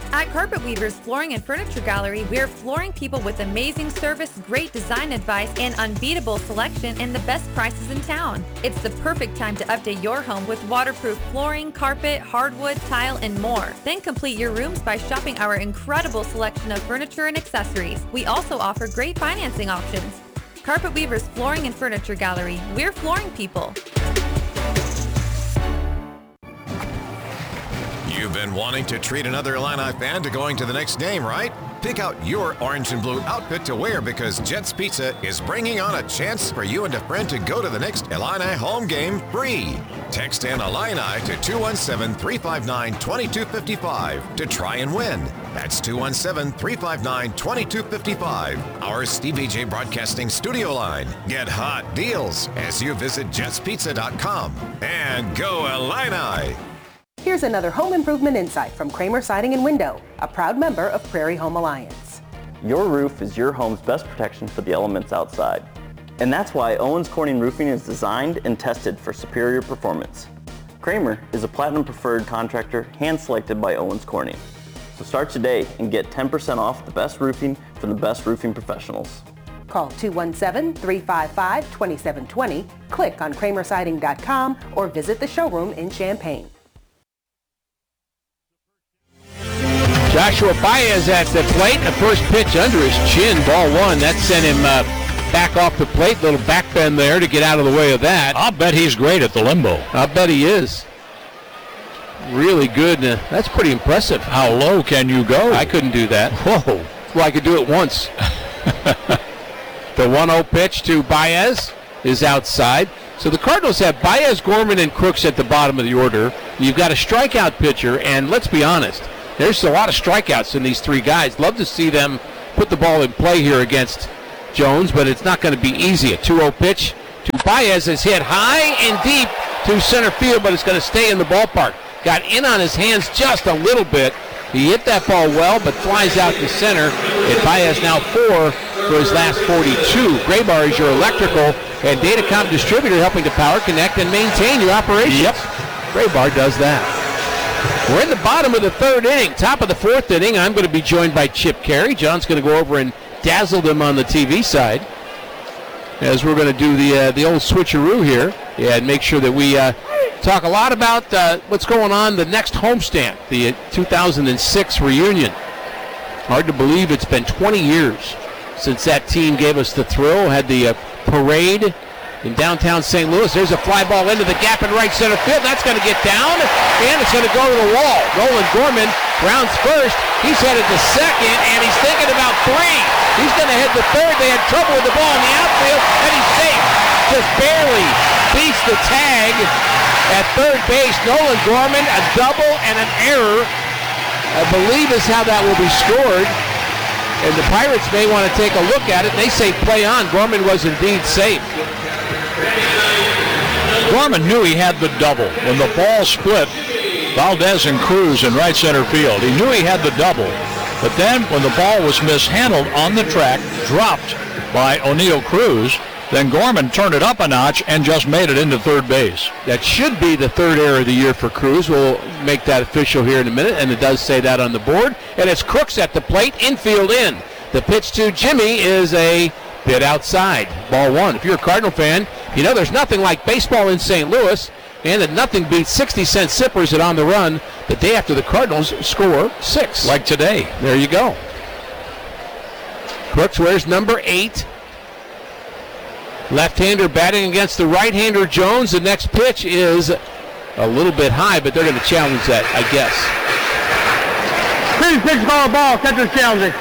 At Carpet Weavers Flooring and Furniture Gallery, we're flooring people with amazing service, great design advice, and unbeatable selection and the best prices in town. It's the perfect time to update your home with waterproof flooring, carpet, hardwood, tile, and more. Then complete your rooms by shopping our incredible selection of furniture and accessories. We also offer great financing options. Carpet Weavers Flooring and Furniture Gallery, we're flooring people. You've been wanting to treat another Illini fan to going to the next game, right? Pick out your orange and blue outfit to wear because Jets Pizza is bringing on a chance for you and a friend to go to the next Illini home game free. Text in Illini to 217-359-2255 to try and win. That's 217-359-2255. Our Stevie J Broadcasting studio line. Get hot deals as you visit jetspizza.com. And go Illini! Here's another home improvement insight from Kramer Siding and Window, a proud member of Prairie Home Alliance. Your roof is your home's best protection for the elements outside. And that's why Owens Corning Roofing is designed and tested for superior performance. Kramer is a platinum preferred contractor hand-selected by Owens Corning. So start today and get 10% off the best roofing from the best roofing professionals. Call 217-355-2720, click on kramersiding.com, or visit the showroom in Champaign. Joshua Baez at the plate. The first pitch under his chin, ball one. That sent him back off the plate. Little back bend there to get out of the way of that. I'll bet he's great at the limbo. I'll bet he is. Really good. That's pretty impressive. How low can you go? I couldn't do that. Whoa. Well, I could do it once. The 1-0 pitch to Baez is outside. So the Cardinals have Baez, Gorman, and Crooks at the bottom of the order. You've got a strikeout pitcher, and let's be honest, there's a lot of strikeouts in these three guys. Love to see them put the ball in play here against Jones, but it's not going to be easy. A 2-0 pitch to Baez is hit high and deep to center field, but it's going to stay in the ballpark. Got in on his hands just a little bit. He hit that ball well, but flies out to center. And Baez now 4 for his last 42. Graybar is your electrical and datacom distributor, helping to power, connect, and maintain your operations. Yep. Graybar does that. We're in the bottom of the third inning. Top of the fourth inning, I'm going to be joined by Chip Carey. John's going to go over and dazzle them on the TV side as we're going to do the old switcheroo here and make sure that we talk a lot about what's going on the next homestand, the 2006 reunion. Hard to believe it's been 20 years since that team gave us the thrill, had the parade in downtown St. Louis. There's a fly ball into the gap in right center field. That's going to get down, and it's going to go to the wall. Nolan Gorman rounds first. He's headed to second, and he's thinking about three. He's going to head to third. They had trouble with the ball in the outfield, and he's safe. Just barely beats the tag at third base. Nolan Gorman, a double and an error, I believe is how that will be scored. And the Pirates may want to take a look at it. They say play on. Gorman was indeed safe. Gorman knew he had the double. When the ball split, Valdez and Cruz in right center field, he knew he had the double. But then when the ball was mishandled on the track, dropped by O'Neill Cruz, then Gorman turned it up a notch and just made it into third base. That should be the third error of the year for Cruz. We'll make that official here in a minute, and it does say that on the board. And it's Crooks at the plate, infield in. The pitch to Jimmy is a bit outside, ball one. If you're a Cardinal fan, you know there's nothing like baseball in St. Louis, and that nothing beats 60-cent sippers at On the Run the day after the Cardinals score 6. Like today. There you go. Crooks wears number 8. Left-hander batting against the right-hander Jones. The next pitch is a little bit high, but they're going to challenge that, I guess. 3-6 ball, catcher's challenging.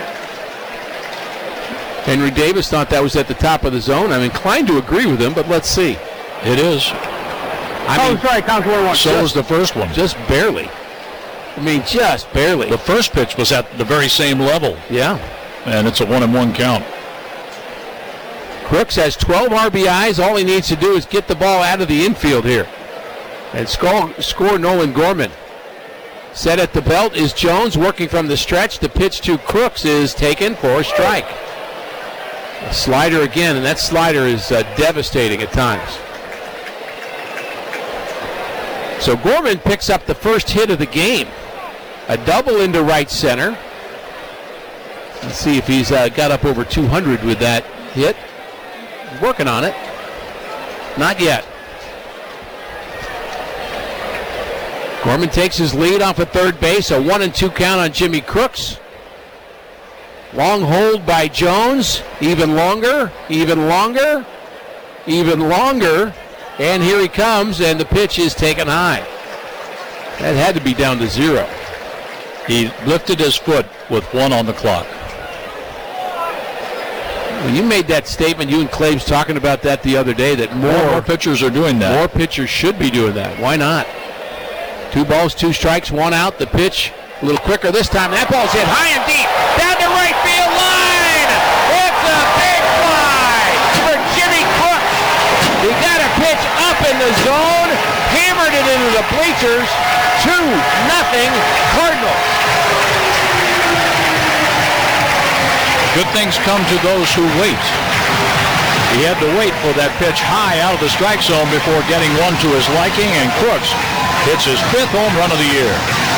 Henry Davis thought that was at the top of the zone. I'm inclined to agree with him, but let's see. It is. Strike, count 1. So was the first one. Just barely. I mean, just barely. The first pitch was at the very same level. Yeah. And it's a 1-1 count. Crooks has 12 RBIs. All he needs to do is get the ball out of the infield here and score Nolan Gorman. Set at the belt is Jones working from the stretch. The pitch to Crooks is taken for a strike. A slider again, and that slider is devastating at times. So Gorman picks up the first hit of the game. A double into right center. Let's see if he's got up over 200 with that hit. Working on it. Not yet. Gorman takes his lead off of third base. A 1-2 count on Jimmy Crooks. Long hold by Jones. Even longer. Even longer. Even longer. And here he comes, and the pitch is taken high. That had to be down to 0. He lifted his foot with 1 on the clock. Well, you made that statement, you and Claves talking about that the other day, that more pitchers are doing that. More pitchers should be doing that. Why not? 2 balls, 2 strikes, 1 out. The pitch a little quicker this time. That ball's hit high and deep. Down the right field line. It's a big fly for Jimmy Crooks. He got a pitch up in the zone, hammered it into the bleachers. 2-0 Cardinals. Good things come to those who wait. He had to wait for that pitch high out of the strike zone before getting one to his liking, and Crooks hits his 5th home run of the year.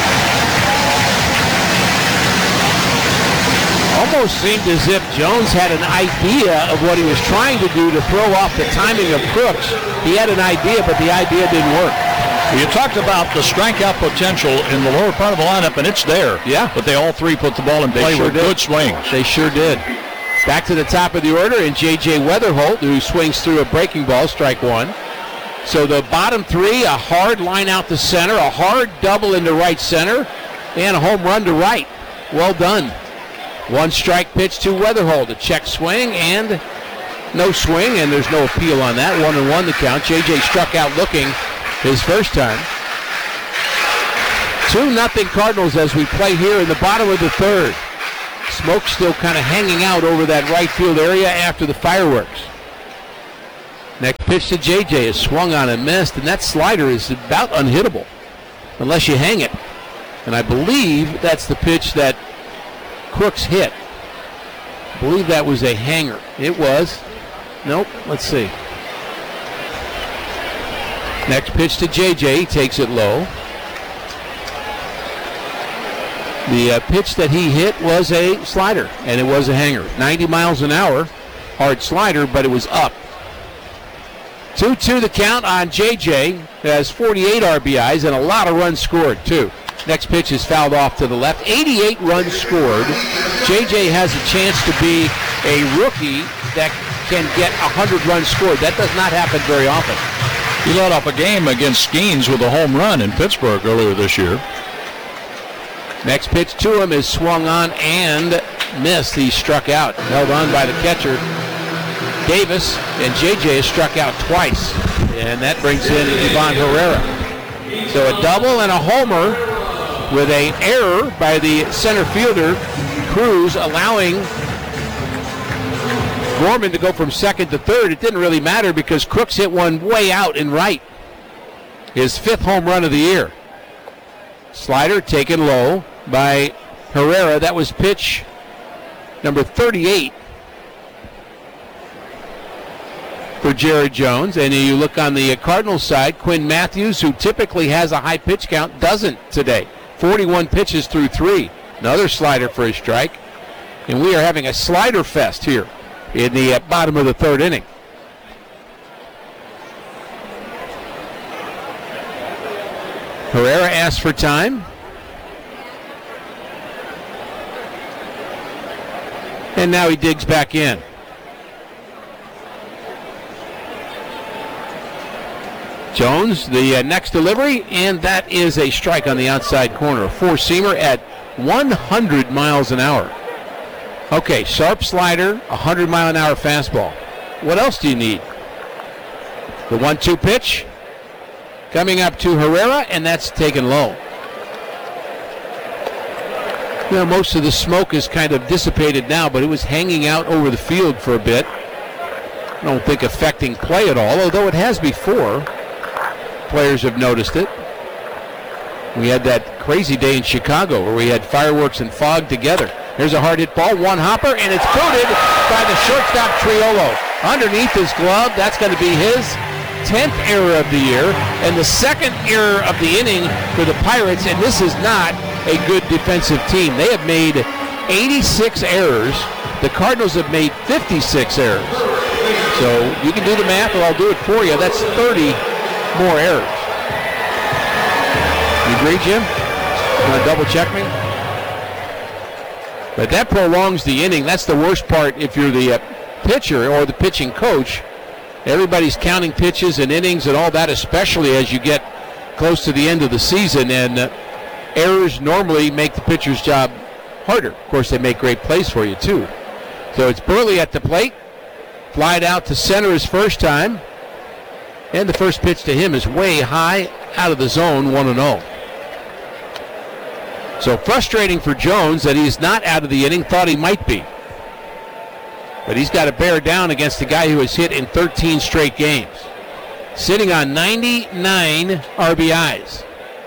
Almost seemed as if Jones had an idea of what he was trying to do to throw off the timing of Crooks. He had an idea, but the idea didn't work. You talked about the strikeout potential in the lower part of the lineup, and it's there. Yeah. But they all 3 put the ball in play with good swings. They sure did. Back to the top of the order, and J.J. Weatherholt, who swings through a breaking ball, strike 1. So the bottom 3, a hard line out to center, a hard double into right center, and a home run to right. Well done. 1 strike pitch to Weatherholt. A check swing and no swing, and there's no appeal on that. 1-1 the count. J.J. struck out looking his first time. 2-0 Cardinals as we play here in the bottom of the 3rd. Smoke still kind of hanging out over that right field area after the fireworks. Next pitch to J.J. is swung on and missed, and that slider is about unhittable unless you hang it. And I believe that's the pitch that Crooks hit. I believe that was a hanger. It was. Nope. Let's see. Next pitch to J.J. He takes it low. The pitch that he hit was a slider, and it was a hanger. 90 miles an hour. Hard slider, but it was up. 2-2 the count on J.J. Has 48 RBIs and a lot of runs scored, too. Next pitch is fouled off to the left. 88 runs scored. J.J. has a chance to be a rookie that can get 100 runs scored. That does not happen very often. He led off a game against Skeens with a home run in Pittsburgh earlier this year. Next pitch to him is swung on and missed. He struck out. Held on by the catcher, Davis, and J.J. has struck out twice. And that brings in Ivan Herrera. So a double and a homer with an error by the center fielder, Cruz, allowing Gorman to go from second to third. It didn't really matter because Crooks hit one way out in right. His 5th home run of the year. Slider taken low by Herrera. That was pitch number 38 for Jared Jones. And you look on the Cardinals side, Quinn Matthews, who typically has a high pitch count, doesn't today. 41 pitches through 3. Another slider for a strike. And we are having a slider fest here in the bottom of the 3rd inning. Herrera asks for time. And now he digs back in. Jones, the next delivery, and that is a strike on the outside corner. A 4-seamer at 100 miles an hour. Okay, sharp slider, 100-mile-an-hour fastball. What else do you need? The 1-2 pitch coming up to Herrera, and that's taken low. You know, most of the smoke is kind of dissipated now, but it was hanging out over the field for a bit. I don't think affecting play at all, although it has before. Players have noticed it. We had that crazy day in Chicago where we had fireworks and fog together. There's a hard hit ball, one hopper, and it's booted by the shortstop Triolo. Underneath his glove, that's going to be his 10th error of the year and the 2nd error of the inning for the Pirates, and this is not a good defensive team. They have made 86 errors. The Cardinals have made 56 errors. So you can do the math, or I'll do it for you. That's 30 more errors. You agree, Jim? You want to double check me? But that prolongs the inning. That's the worst part if you're the pitcher or the pitching coach. Everybody's counting pitches and innings and all that, especially as you get close to the end of the season. And errors normally make the pitcher's job harder. Of course, they make great plays for you, too. So it's Burley at the plate. Flied out to center his first time. And the first pitch to him is way high out of the zone, 1-0. So frustrating for Jones that he's not out of the inning. Thought he might be. But he's got to bear down against a guy who has hit in 13 straight games. Sitting on 99 RBIs.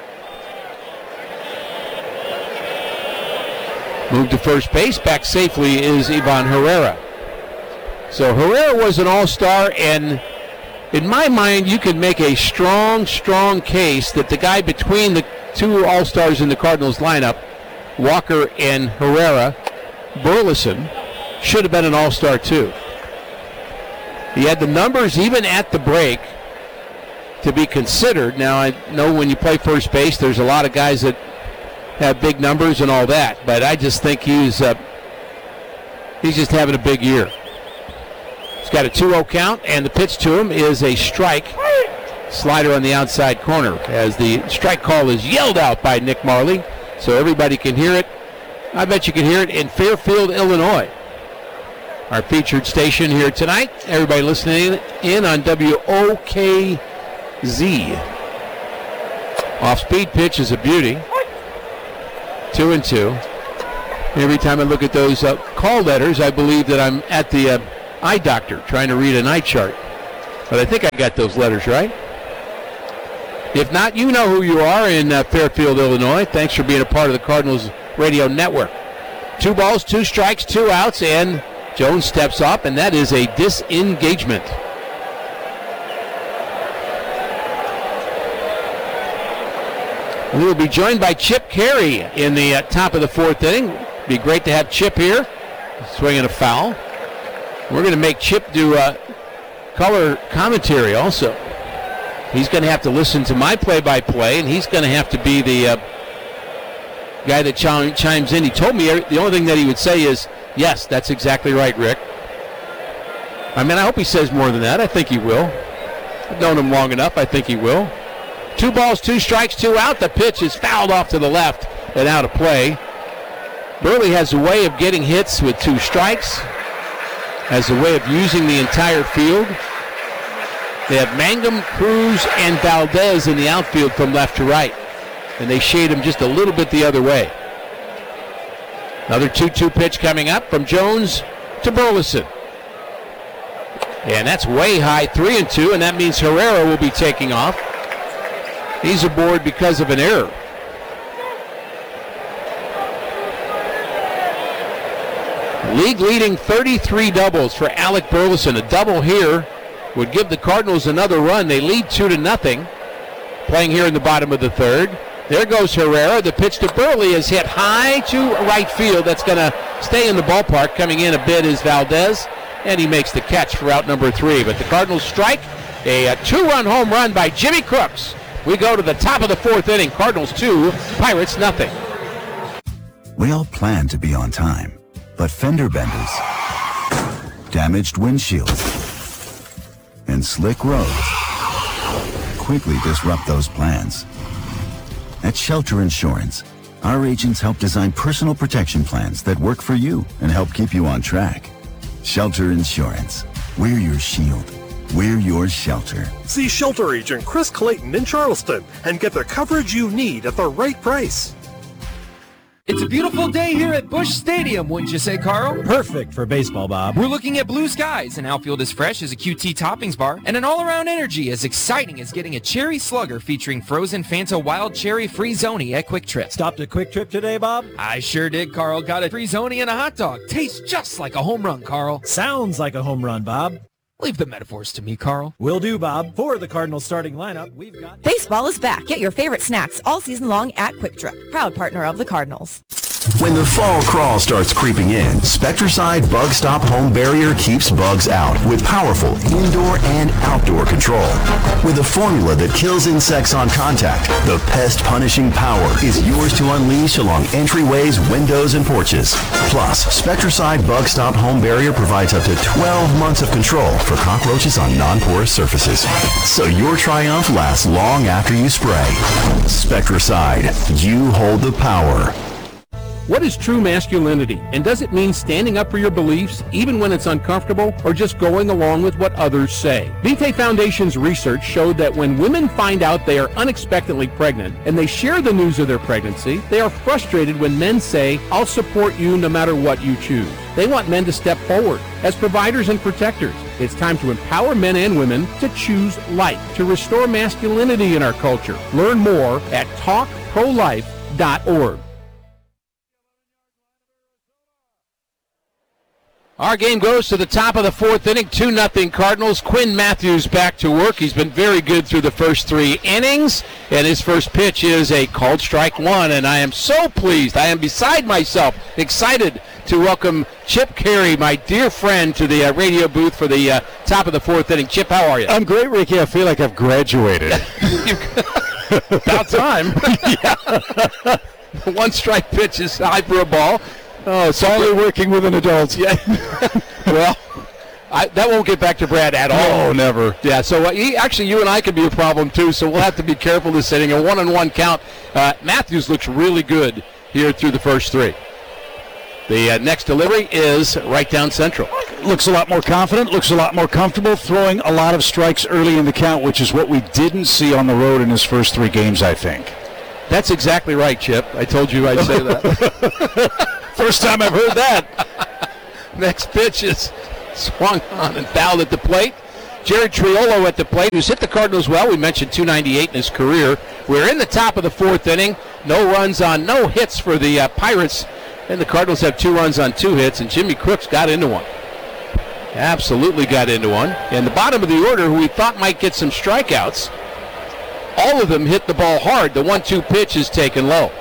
Moved to first base. Back safely is Ivan Herrera. So Herrera was an all-star, and in my mind, you can make a strong case that the guy between the two all-stars in the Cardinals lineup, Walker and Herrera, Burleson, should have been an all-star too. He had the numbers even at the break to be considered. Now, I know when you play first base, there's a lot of guys that have big numbers and all that, but I just think he's just having a big year. He's got a 2-0 count, and the pitch to him is a strike. Slider on the outside corner as the strike call is yelled out by Nick Marley, so everybody can hear it. I bet you can hear it in Fairfield, Illinois, our featured station here tonight. Everybody listening in on WOKZ. Off-speed pitch is a beauty. 2-2. Every time I look at those call letters, I believe that I'm at the eye doctor trying to read an eye chart. But I think I got those letters right. If not, you know who you are in Fairfield, Illinois. Thanks for being a part of the Cardinals radio network. 2 balls, 2 strikes, 2 outs, and Jones steps up, and that is a disengagement. We will be joined by Chip Caray in the top of the 4th inning. Be great to have Chip here, swinging a foul. We're going to make Chip do color commentary also. He's going to have to listen to my play-by-play, and he's going to have to be the guy that chimes in. He told me the only thing that he would say is, yes, that's exactly right, Rick. I mean, I hope he says more than that. I think he will. I've known him long enough. I think he will. 2 balls, 2 strikes, 2 out. The pitch is fouled off to the left and out of play. Burley has a way of getting hits with 2 strikes, has a way of using the entire field. They have Mangum, Cruz, and Valdez in the outfield from left to right, and they shade him just a little bit the other way. Another 2-2 pitch coming up from Jones to Burleson. And that's way high, 3-2, and that means Herrera will be taking off. He's aboard because of an error. League leading 33 doubles for Alec Burleson. A double here would give the Cardinals another run. They lead 2-0. Playing here in the bottom of the 3rd. There goes Herrera. The pitch to Burley is hit high to right field. That's going to stay in the ballpark. Coming in a bit is Valdez, and he makes the catch for out number 3. But the Cardinals strike a 2-run home run by Jimmy Crooks. We go to the top of the 4th inning. Cardinals 2, Pirates nothing. We all plan to be on time, but fender benders, damaged windshields, and slick roads quickly disrupt those plans. At Shelter Insurance, our agents help design personal protection plans that work for you and help keep you on track. Shelter Insurance. We're your shield. We're your shelter. See Shelter Agent Chris Clayton in Charleston and get the coverage you need at the right price. It's a beautiful day here at Busch Stadium, wouldn't you say, Carl? Perfect for baseball, Bob. We're looking at blue skies, an outfield as fresh as a QT toppings bar, and an all-around energy as exciting as getting a cherry slugger featuring frozen Fanta Wild Cherry Free-Zoni at Quick Trip. Stopped at Quick Trip today, Bob? I sure did, Carl. Got a Free-Zoni and a hot dog. Tastes just like a home run, Carl. Sounds like a home run, Bob. Leave the metaphors to me, Carl. Will do, Bob. For the Cardinals starting lineup, we've got... Baseball is back. Get your favorite snacks all season long at Quick Trip, proud partner of the Cardinals. When the fall crawl starts creeping in, Spectracide Bug Stop Home Barrier keeps bugs out with powerful indoor and outdoor control. With a formula that kills insects on contact, the pest-punishing power is yours to unleash along entryways, windows, and porches. Plus, Spectracide Bug Stop Home Barrier provides up to 12 months of control for cockroaches on non-porous surfaces. So your triumph lasts long after you spray. Spectracide, you hold the power. What is true masculinity, and does it mean standing up for your beliefs even when it's uncomfortable, or just going along with what others say? Vitae Foundation's research showed that when women find out they are unexpectedly pregnant and they share the news of their pregnancy, they are frustrated when men say, "I'll support you no matter what you choose." They want men to step forward as providers and protectors. It's time to empower men and women to choose life, to restore masculinity in our culture. Learn more at talkprolife.org. Our game goes to the top of the fourth inning, 2-0 Cardinals. Quinn Matthews back to work. He's been very good through the first 3 innings, and his first pitch is a called strike one, and I am so pleased. I am beside myself, excited to welcome Chip Caray, my dear friend, to the radio booth for the top of the fourth inning. Chip, how are you? I'm great, Ricky. I feel like I've graduated. About time. Yeah. One strike pitch is high for a ball. Oh, it's only working with an adult. Yeah. Well, that won't get back to Brad at all. Oh, never. Yeah, so actually you and I could be a problem too, so we'll have to be careful this inning. A 1-on-1 count. Matthews looks really good here through the first 3. The next delivery is right down central. Looks a lot more confident, looks a lot more comfortable, throwing a lot of strikes early in the count, which is what we didn't see on the road in his first 3 games, I think. That's exactly right, Chip. I told you I'd say that. First time I've heard that. Next pitch is swung on and fouled at the plate. Jared Triolo at the plate, who's hit the Cardinals well. We mentioned .298 in his career. We're in the top of the fourth inning. No hits for the Pirates. And the Cardinals have 2 runs on 2 hits, and Jimmy Crooks got into one. Absolutely got into one. And the bottom of the order, who we thought might get some strikeouts, all of them hit the ball hard. The 1-2 pitch is taken low.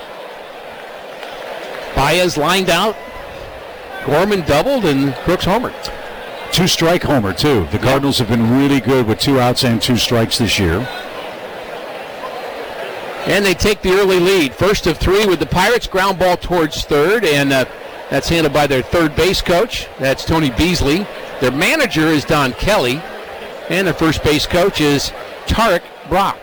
Baez lined out. Gorman doubled, and Crooks homered. 2-strike homer, too. The Cardinals have been really good with 2 outs and 2 strikes this year. And they take the early lead. First of 3 with the Pirates. Ground ball towards third, and that's handled by their third base coach. That's Tony Beasley. Their manager is Don Kelly, and their first base coach is Tarek Brock.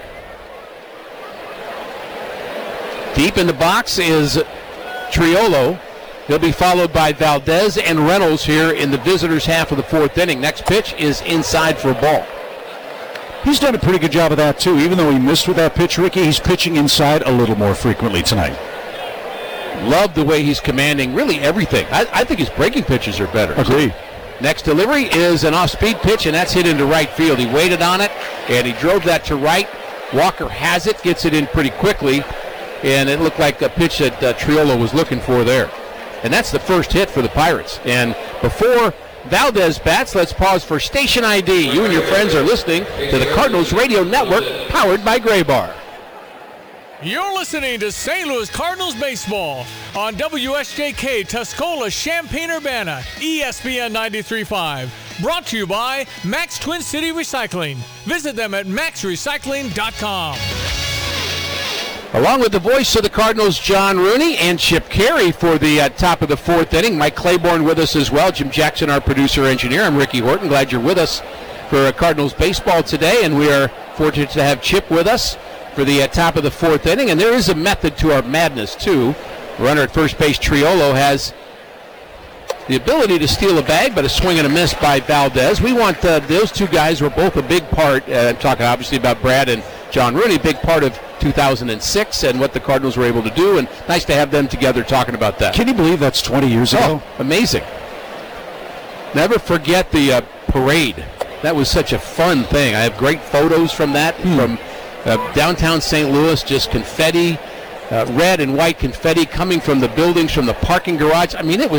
Deep in the box is Triolo. He'll be followed by Valdez and Reynolds here in the visitors' half of the fourth inning. Next pitch is inside for a ball. He's done a pretty good job of that, too. Even though he missed with that pitch, Ricky, he's pitching inside a little more frequently tonight. Love the way he's commanding really everything. I think his breaking pitches are better. Agreed. Next delivery is an off-speed pitch, and that's hit into right field. He waited on it, and he drove that to right. Walker has it, gets it in pretty quickly, and it looked like a pitch that Triolo was looking for there. And that's the first hit for the Pirates. And before Valdez bats, let's pause for station ID. You and your friends are listening to the Cardinals Radio Network, powered by Gray Bar. You're listening to St. Louis Cardinals baseball on WSJK Tuscola, Champaign-Urbana, ESPN 93.5. Brought to you by Max Twin City Recycling. Visit them at maxrecycling.com. Along with the voice of the Cardinals, John Rooney, and Chip Caray for the top of the fourth inning. Mike Claiborne with us as well. Jim Jackson, our producer-engineer. I'm Ricky Horton. Glad you're with us for Cardinals baseball today, and we are fortunate to have Chip with us for the top of the fourth inning. And there is a method to our madness, too. Runner at first base, Triolo, has the ability to steal a bag, but a swing and a miss by Valdez. We want those two guys were both a big part. I'm talking obviously about Brad and John Rooney, big part of 2006 and what the Cardinals were able to do, and nice to have them together talking about that. Can you believe that's 20 years ago? Amazing. Never forget the parade. That was such a fun thing. I have great photos from that, from downtown St. Louis, just confetti, red and white confetti coming from the buildings, from the parking garage. I mean, it was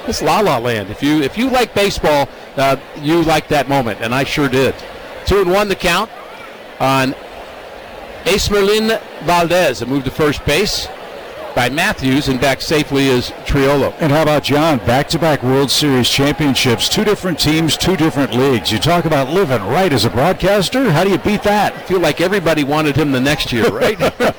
It's La La Land. If you like baseball, you like that moment, and I sure did. 2-1 the count on Esmerlin Valdez. A move to first base by Matthews, and back safely is Triolo. And how about John? Back-to-back World Series championships, 2 different teams, 2 different leagues. You talk about living right as a broadcaster. How do you beat that? I feel like everybody wanted him the next year, right?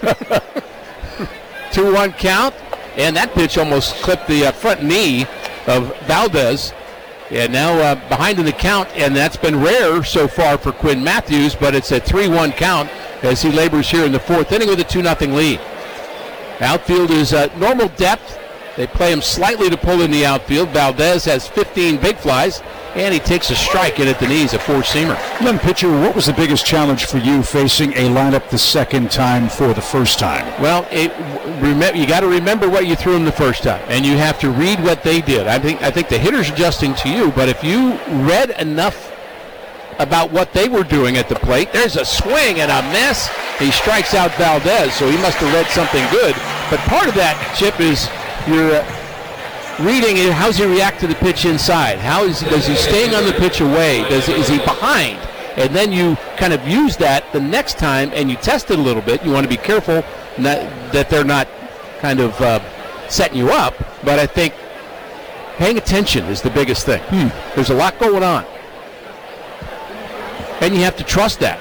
2-1 count, and that pitch almost clipped the front knee of Valdez. And now behind in the count, and that's been rare so far for Quinn Matthews, but it's a 3-1 count as he labors here in the 4th inning with a 2-0 lead. Outfield is normal depth. They play him slightly to pull in the outfield. Valdez has 15 big flies, and he takes a strike in at the knees, a 4-seamer. Young pitcher, what was the biggest challenge for you facing a lineup the second time for the first time? Well, you got to remember what you threw him the first time, and you have to read what they did. I think the hitter's adjusting to you, but if you read enough about what they were doing at the plate, there's a swing and a miss. He strikes out Valdez, so he must have read something good. But part of that, Chip, is you're reading it. How's he react to the pitch inside? Does he staying on the pitch away? Is he behind? And then you kind of use that the next time and you test it a little bit. You want to be careful that they're not kind of setting you up. But I think paying attention is the biggest thing. There's a lot going on, and you have to trust that.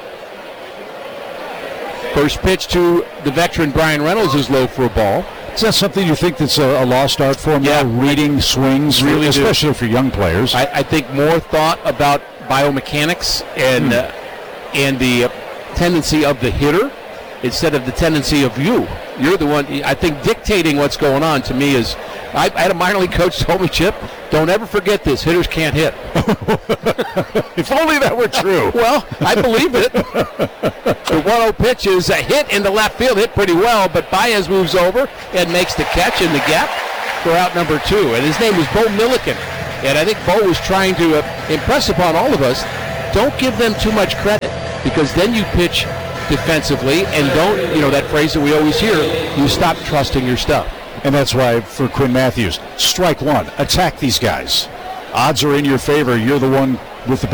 First pitch to the veteran Brian Reynolds is low for a ball. Is that something you think that's a lost art for him now, reading swings, really especially for young players? I think more thought about biomechanics and the tendency of the hitter instead of the tendency of you. You're the one, I think, dictating what's going on to me is, I had a minor league coach told me, Chip, don't ever forget this, hitters can't hit. If only that were true. Well, I believe it. The 1-0 pitch is a hit into left field, hit pretty well, but Baez moves over and makes the catch in the gap for out number 2. And his name was Bo Milliken. And I think Bo was trying to impress upon all of us, don't give them too much credit, because then you pitch defensively and don't, that phrase that we always hear, you stop trusting your stuff. And that's why for Quinn Matthews, strike one, attack these guys. Odds are in your favor. You're the one with the